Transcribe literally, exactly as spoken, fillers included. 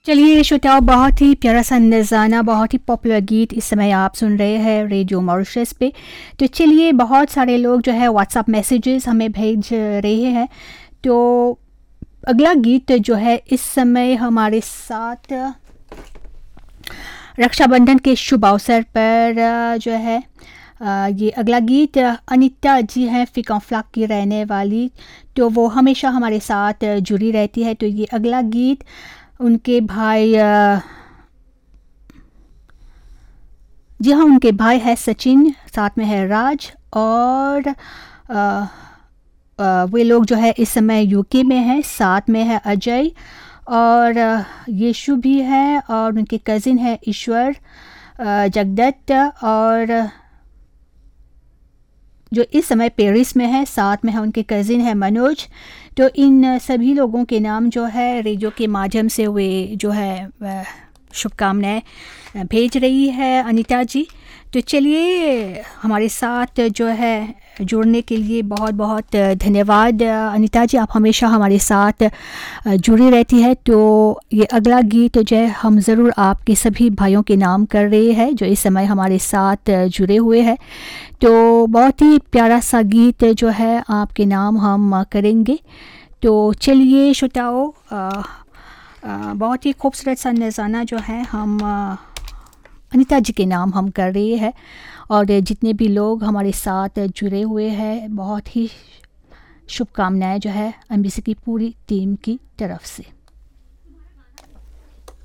चलिए श्रोताओं, बहुत ही प्यारा सा नज़ाना, बहुत ही पॉपुलर गीत इस समय आप सुन रहे हैं रेडियो मॉरिशस पे। तो चलिए, बहुत सारे लोग जो है व्हाट्सएप मैसेजेस हमें भेज रहे हैं। तो अगला गीत जो है इस समय हमारे साथ रक्षाबंधन के शुभ अवसर पर जो है ये अगला गीत अनीता जी हैं, फिकॉफ्लाक की रहने वाली। तो वो हमेशा हमारे साथ जुड़ी रहती है। तो ये अगला गीत उनके भाई, जी हाँ, उनके भाई है सचिन, साथ में है राज, और आ, आ, वे लोग जो है इस समय यूके में हैं। साथ में है अजय और यीशु भी है, और उनके कज़िन है ईश्वर, जगदत्त, और जो इस समय पेरिस में है। साथ में है उनके कज़िन है मनोज। तो इन सभी लोगों के नाम जो है रेडियो के माध्यम से वे जो है शुभकामनाएं भेज रही है अनीता जी। तो चलिए, हमारे साथ जो है जुड़ने के लिए बहुत बहुत धन्यवाद अनीता जी, आप हमेशा हमारे साथ जुड़ी रहती है। तो ये अगला गीत जो है हम ज़रूर आपके सभी भाइयों के नाम कर रहे हैं जो इस समय हमारे साथ जुड़े हुए हैं। तो बहुत ही प्यारा सा गीत जो है आपके नाम हम करेंगे। तो चलिए श्रोताओं, बहुत ही खूबसूरत सा नज़ाना जो है हम अनीता जी के नाम हम कर रहे हैं, और जितने भी लोग हमारे साथ जुड़े हुए हैं, बहुत ही शुभकामनाएं जो है एमबीसी की पूरी टीम की तरफ से।